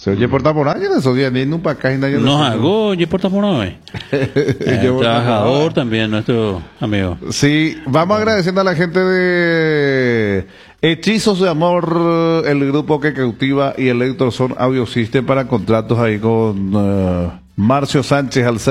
Se oye por Tamoraña, esos días ni para acá. Nos hago, oye por Tamoraña. Trabajador también, nuestro amigo. Sí, vamos agradeciendo a la gente de Hechizos de Amor, el grupo que cautiva y Electroson Audio System para contratos ahí con Marcio Sánchez al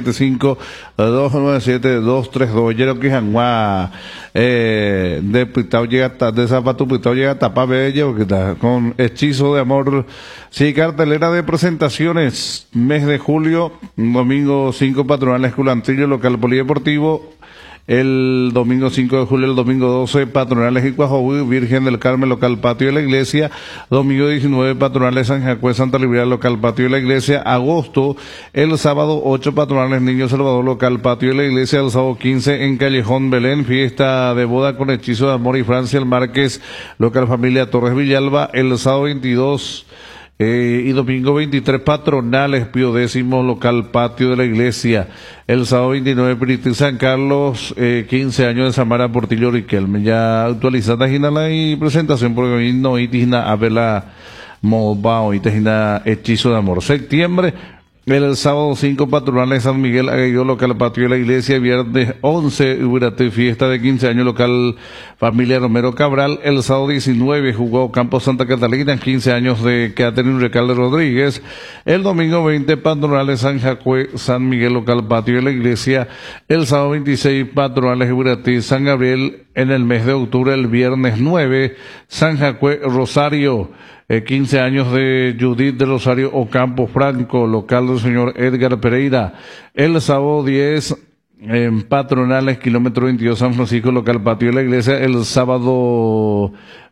0975-297-232. Yo que Janguá de Pitao llega de Zapato Pitao llega a Tapa Bello, que está con Hechizo de Amor. Sí, cartelera de presentaciones, mes de julio, domingo 5 patronales Culantillo, local polideportivo. El domingo 5 de julio, el domingo 12, patronales Icuajoví, Virgen del Carmen, local patio de la iglesia. Domingo 19, patronales San Jacue, Santa Libertad, local patio de la iglesia. Agosto, el sábado 8, patronales Niño Salvador, local patio de la iglesia. El sábado 15, en Callejón Belén, fiesta de boda con Hechizo de Amor y Francia el Márquez, local familia Torres Villalba. El sábado 22, y domingo 23, patronales Pío X, local patio de la iglesia. El sábado 29, Piriti San Carlos, 15 años de Samara Portillo Riquelme. Ya actualizada la y presentación porque hoy no itina a verla moba, hoy itina Hechizo de Amor. Septiembre, el sábado 5, patronales San Miguel Aguayo, local patio de la iglesia. Viernes 11, Uberate, fiesta de 15 años, local familia Romero Cabral. El sábado 19, jugó Campo Santa Catalina, 15 años de Catherine Recalde Rodríguez. El domingo 20, patronales San Jacue, San Miguel, local patio de la iglesia. El sábado 26, patronales Uberate, San Gabriel. En el mes de octubre, el viernes 9, San Jacue Rosario. 15 años de Judith de Rosario Ocampo Franco, local del señor Edgar Pereira. El sábado 10, en patronales, kilómetro 22, San Francisco, local patio de la iglesia. El sábado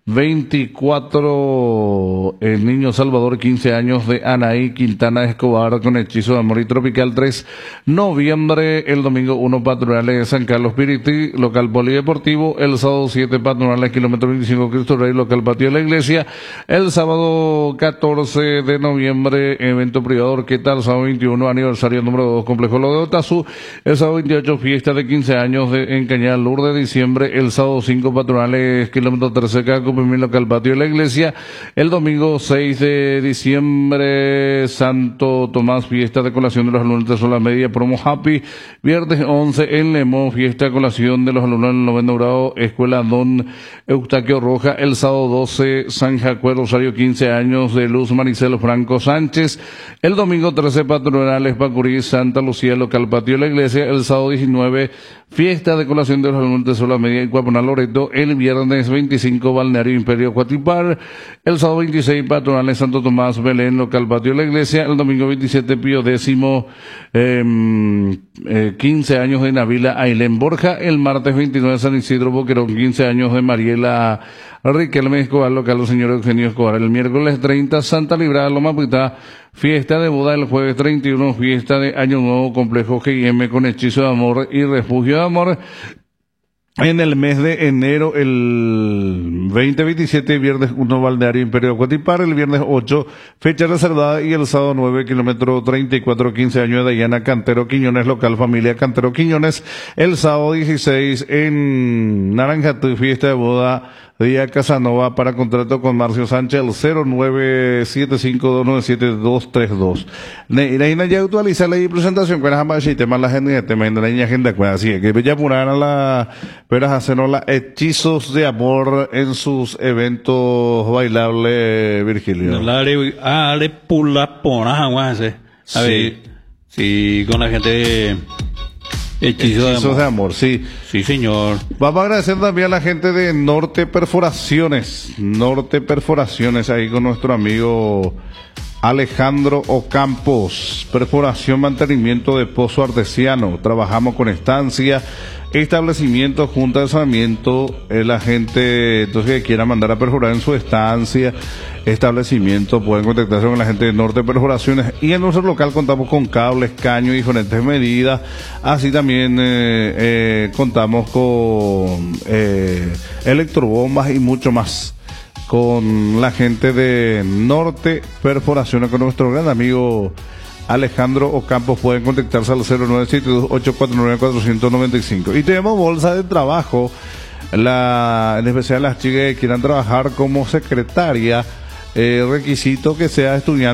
24, el Niño Salvador, 15 años de Anaí Quintana Escobar con Hechizo de Amor y Tropical. 3 noviembre, el domingo 1, patronales de San Carlos Piriti, local polideportivo. El sábado 7, patronales, kilómetro 25, Cristo Rey, local patio de la iglesia. El sábado 14 de noviembre, evento privado, ¿qué tal? Sábado 21, aniversario número 2, complejo Lo de Otazú. El sábado 28, fiesta de 15 años en Cañada Lourdes. Diciembre, el sábado 5, patronales, kilómetro 13, Caco local patio de la iglesia. El domingo 6 de diciembre, Santo Tomás, fiesta de colación de los alumnos de Sola Media, promo Happy. Viernes 11, en Lemón, fiesta de colación de los alumnos del noveno grado, Escuela Don Eustaquio Roja. El sábado 12, San Jacue Rosario, 15 años de Luz Maricelo Franco Sánchez. El domingo 13, patronales Pacurí, Santa Lucía, local patio de la iglesia. El sábado 19, fiesta de colación de los alumnos de Sola Media y Cuapona Loreto. El viernes 25, Balneario Imperio Cuatipar. El sábado 26, patronales Santo Tomás Belén, local patio de la iglesia. El domingo 27, Pío X, 15 años de Navila Ailén Borja. El martes 29, San Isidro Boquerón, 15 años de Mariela Riquelme Escobar, local del señor Eugenio Escobar. El miércoles 30, Santa Librada Loma Pita, fiesta de boda. El jueves 31, fiesta de Año Nuevo, complejo GIM con Hechizo de Amor y Refugio de Amor. En el mes de enero, el 20-27, viernes 1, Balneario Imperio Cuatipar. El viernes 8, fecha reservada. Y el sábado 9, kilómetro 34, 15 años de Dayana Cantero Quiñones, local familia Cantero Quiñones. El sábado 16, en Naranjatú, fiesta de boda, Día Casanova, para contrato con Marcio Sánchez, el 0975-297-232. Neina ya actualiza la presentación con las temas la gente tema en la agenda, así que ya puran a la pero hacer la Hechizos de Amor en sus eventos bailables, Virgilio. Ale pula pona, a ver, sí, con la gente Hechizos de amor, sí. Sí, señor. Vamos a agradecer también a la gente de Norte Perforaciones, ahí con nuestro amigo Alejandro Ocampos. Perforación, mantenimiento de pozo artesiano. Trabajamos con estancia, establecimiento, junta de saneamiento. La gente entonces que quiera mandar a perforar en su estancia, establecimiento, pueden contactarse con la gente de Norte Perforaciones. Y en nuestro local contamos con cables, caños, diferentes medidas. Así también contamos con electrobombas y mucho más. Con la gente de Norte Perforaciones, con nuestro gran amigo Alejandro Ocampos. Pueden contactarse al 0972-849-495. Y tenemos bolsa de trabajo, en especial las chicas que quieran trabajar como secretaria, requisito que sea estudiante